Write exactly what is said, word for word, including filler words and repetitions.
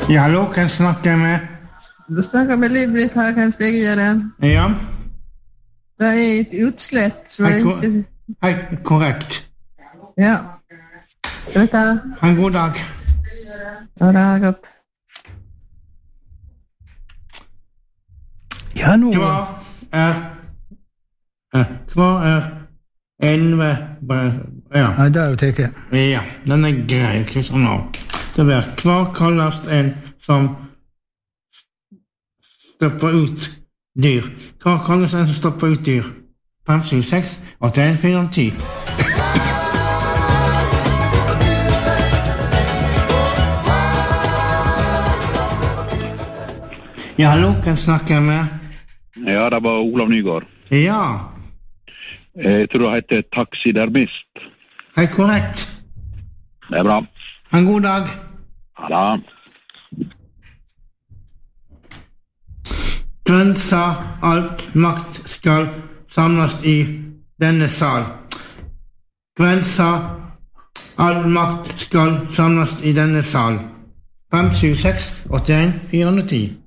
Ja, hallo, kan jeg snakke med? Du snakker med Liv-Britt her, hva skal jeg gjøre? Ja, Det er et utslett som hei, jeg ko- ikke... hei, korrekt. Ja. Vet du? Ha en god dag. Ja, det er godt. Ja, nå Hva er eh, Hva er elleve Ja, Nei, der er det ikke. ja, den er grei, kryss den av. Det blir, hva kalles en som stopper ut dyr? Hva kalles en som stopper ut dyr? fem, syv, seks, åtte, en, fire, ti. Ja, hallo, kan jeg snakke med? Ja, det var Olav Nygaard. Ja, Jeg tror det heter taxidermist. hei, korrekt. Det er bra. Ha en god dag. Ha det. Grønn sa alt makt skal samles i denne sal. Grønn sa all makt skal samles i denne sal. fem, syv, seks, åtte, en, fire, ti.